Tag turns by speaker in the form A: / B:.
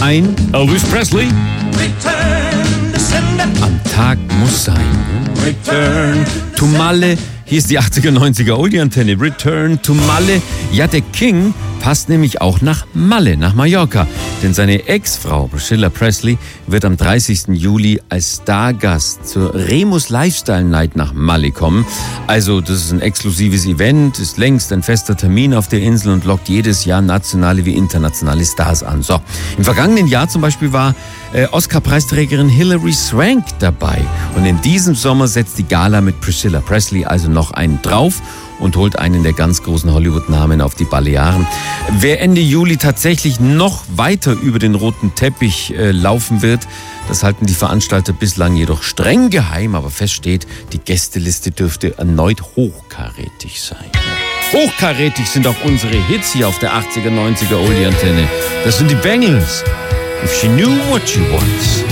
A: ein Elvis Presley. Am Tag muss sein. Return to Malle. Hier ist die 80er, 90er Oldie-Antenne. Return to Malle. Ja, der King passt nämlich auch nach Malle, nach Mallorca. Denn seine Ex-Frau Priscilla Presley wird am 30. Juli als Stargast zur Remus Lifestyle Night nach Malle kommen. Also das ist ein exklusives Event, ist längst ein fester Termin auf der Insel und lockt jedes Jahr nationale wie internationale Stars an. So, im vergangenen Jahr zum Beispiel war Oscar-Preisträgerin Hilary Swank dabei. Und in diesem Sommer setzt die Gala mit Priscilla Presley also noch einen drauf und holt einen der ganz großen Hollywood-Namen auf die Balearen. Wer Ende Juli tatsächlich noch weiter über den roten Teppich laufen wird, das halten die Veranstalter bislang jedoch streng geheim, aber fest steht, die Gästeliste dürfte erneut hochkarätig sein. Hochkarätig sind auch unsere Hits hier auf der 80er, 90er Oldie-Antenne. Das sind die Bangles. If she knew what she wants.